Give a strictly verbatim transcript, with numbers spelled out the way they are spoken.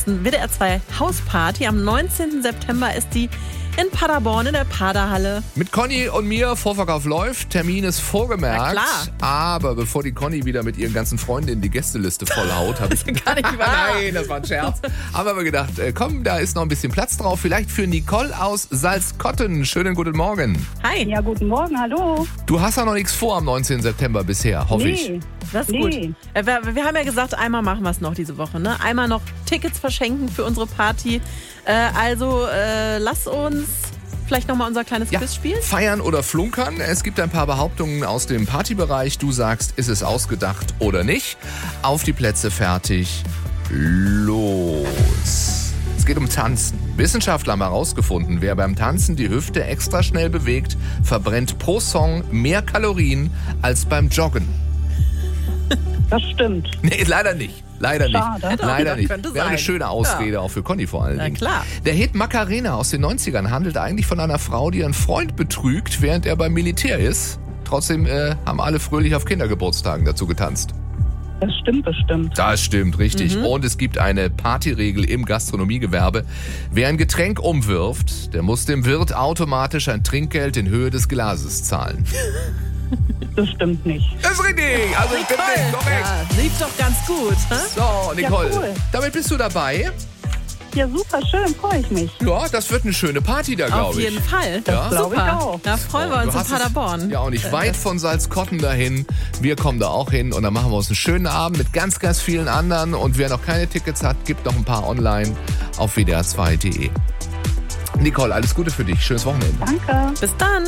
großen W D R zwei Hausparty. Am neunzehnten September ist die in Paderborn in der Paderhalle. Mit Conny und mir, Vorverkauf läuft, Termin ist vorgemerkt. Na klar. Aber bevor die Conny wieder mit ihren ganzen Freundinnen die Gästeliste vollhaut, habe ich... Das ist gar nicht wahr. Nein, das war ein Scherz. Haben wir gedacht, äh, komm, da ist noch ein bisschen Platz drauf. Vielleicht für Nicole aus Salzkotten. Schönen guten Morgen. Hi. Ja, guten Morgen, hallo. Du hast ja noch nichts vor am neunzehnten September bisher, hoffe ich. Nee, Das ist nee. gut. Äh, Wir, wir haben ja gesagt, einmal machen wir es noch diese Woche. Ne? Einmal noch Tickets verschenken für unsere Party. Äh, also äh, lass uns vielleicht nochmal unser kleines Ja, Quiz spielen. feiern oder flunkern. Es gibt ein paar Behauptungen aus dem Partybereich. Du sagst, ist es ausgedacht oder nicht? Auf die Plätze, fertig, los. Es geht um Tanzen. Wissenschaftler haben herausgefunden, wer beim Tanzen die Hüfte extra schnell bewegt, verbrennt pro Song mehr Kalorien als beim Joggen. Das stimmt. Nee, leider nicht. Leider nicht. Schade. Hätte auch Leider gedacht, nicht. könnte Wäre eine sein. schöne Ausrede, auch für Conny vor allen Na Dingen. klar. Der Hit Macarena aus den neunzigern handelt eigentlich von einer Frau, die ihren Freund betrügt, während er beim Militär ist. Trotzdem äh, haben alle fröhlich auf Kindergeburtstagen dazu getanzt. Das stimmt bestimmt. Das stimmt, richtig. Mhm. Und es gibt eine Partyregel im Gastronomiegewerbe. Wer ein Getränk umwirft, der muss dem Wirt automatisch ein Trinkgeld in Höhe des Glases zahlen. Das stimmt nicht. Das ist richtig. Also ich bin nicht korrekt. Ja, lief doch ganz gut. Hä? So, Nicole, Ja, cool. damit bist du dabei. Ja, super schön, freue ich mich. Ja, das wird eine schöne Party da, Auf glaube ich. jeden Fall. Ja. Glaube ich Super. auch. Da freuen wir Du uns in hast es Paderborn. Ja, auch nicht weit von Salzkotten dahin. Wir kommen da auch hin und dann machen wir uns einen schönen Abend mit ganz, ganz vielen anderen. Und wer noch keine Tickets hat, gibt noch ein paar online auf w d r zwei punkt d e. Nicole, alles Gute für dich. Schönes Wochenende. Danke. Bis dann.